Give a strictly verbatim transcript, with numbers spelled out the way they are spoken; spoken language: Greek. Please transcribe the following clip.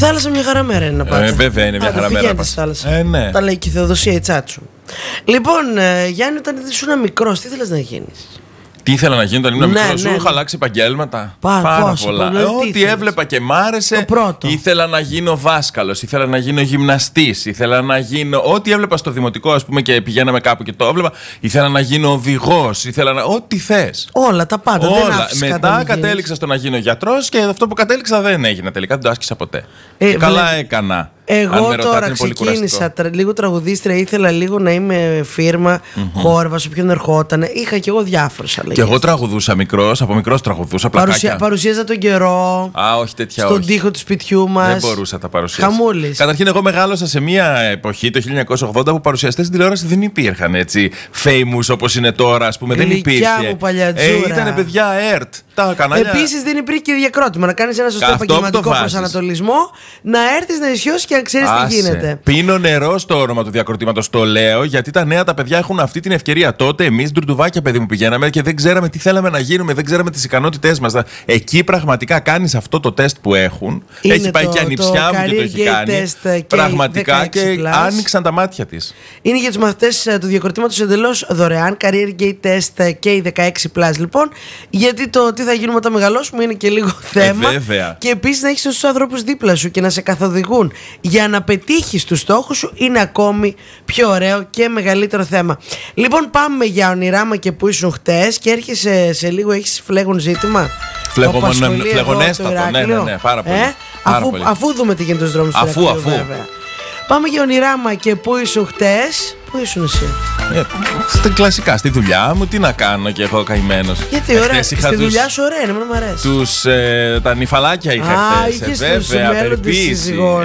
θάλασσα μια χαρά μέρα είναι να πάτε. Ε, βέβαια είναι μια Άντε, χαρά μέρα. πηγαίνετε στη θάλασσα. Ε, ναι. Τα λέει και η Θεοδοσία η Τσάτσου. Λοιπόν, ε, Γιάννη, όταν ήσουν μικρός, τι ήθελες να γίνεις? Τι ήθελα να γίνω όταν ήμουν Ναι, μικρό, ναι, σου ναι. είχα αλλάξει επαγγέλματα. Πάρα, Πάρα πόσο, πολλά. δηλαδή, Ε, τι Ό,τι ήθελες? έβλεπα και μ' άρεσε. Το πρώτο. Ήθελα να γίνω δάσκαλος, ήθελα να γίνω γυμναστής, ήθελα να γίνω. Ό,τι έβλεπα στο δημοτικό, ας πούμε, και πηγαίναμε κάπου και το έβλεπα. Ήθελα να γίνω οδηγός, ήθελα να. Ό,τι θες. Όλα τα πάντα. Δεν Όλα. άφησες κάτι να Μετά μην γίνεις. κατέληξα στο να γίνω γιατρός και αυτό που κατέληξα δεν έγινε τελικά. Δεν το άσκησα ποτέ. Ε, Και καλά βλέ- έκανα. Αν Εγώ με ρωτάτε, τώρα είναι πολύ ξεκίνησα κουραστικό. τρα- λίγο τραγουδίστρια, ήθελα λίγο να είμαι φίρμα, mm-hmm. χόρευα σε ποιον ερχόταν. Είχα κι εγώ διάφορες αλλαγές. Και εγώ τραγουδούσα μικρός, από μικρός τραγουδούσα. Παρουσια... Πλακάκια. Παρουσίαζα τον καιρό. Α, όχι τέτοια Στον όχι. τοίχο του σπιτιού μας. Δεν μπορούσα να τα παρουσιάσω. Χαμούλης. Καταρχήν, εγώ μεγάλωσα σε μια εποχή, το χίλια εννιακόσια ογδόντα, που παρουσιαστές στην τηλεόραση δεν υπήρχαν έτσι famous όπως είναι τώρα, ας πούμε. Δεν Γλυκιά υπήρχε. μου παλιατζούρα. Ε, ήτανε παιδιά ΕΡΤ. Τα κανάλια. Επίσης δεν υπήρχε και διακρότημα. Να κάνεις ένα σωστό Αυτό που το επαγγελματικό βάζεις. προσανατολισμό, να έρθεις να ισιώσεις και να ξέρεις τι Άσε. γίνεται. Πίνω νερό στο όνομα του διακροτήματος, το λέω, γιατί τα νέα τα παιδιά έχουν αυτή την ευκαιρία. Τότε εμείς ντουρντουβάκια, παιδί μου, πηγαίναμε και δεν ξέραμε τι θέλαμε να γίνουμε, δεν ξέραμε τις ικανότητές μας. Εκεί πραγματικά κάνεις αυτό το τεστ που έχουν. Είναι έχει πάει το- και η ανιψιά το μου και το career έχει gate κάνει. test και Πραγματικά δεκαέξι και plus. άνοιξαν τα μάτια της. Είναι για τους μαθητές ε, του διακροτήματος εντελώς δωρεάν. Career Gate Test και η δεκαέξι plus λοιπόν. Γιατί το τι θα γίνουμε όταν μεγαλώσουμε είναι και λίγο θέμα. βέβαια. Και επίσης να έχεις τους ανθρώπους δίπλα σου και να σε καθοδηγούν για να πετύχεις τους στόχους σου είναι ακόμη πιο ωραίο και μεγαλύτερο θέμα. Λοιπόν, πάμε για ονειράμα και που ήσουν χτες και έρχεσαι σε λίγο, έχεις φλέγον ζήτημα. Φλεγομο- που απασχολεί εδώ φλεγονέστατο, το ναι, ναι, Ηράκλειο. ναι, πάρα πολύ. Ε, Πάρα αφού, πολύ. αφού δούμε τι γίνεται στους δρόμους του Αφού, Ηρακλείου, αφού. βέβαια. Πάμε για ονειράμα και που ήσουν χτες. Πού ήσουν εσύ? Ε, στα κλασικά, στη δουλειά μου, τι να κάνω κι εγώ καημένος. Γιατί ωραία, Εχθές είχα στη τους- δουλειά σου ωραία είναι, εμένα μου αρέσει. τους, ε, τα νυφαλάκια είχα Α, χθες. είχες ε, τους βέβαια, μέλλοντες απελπίση. σύζυγό.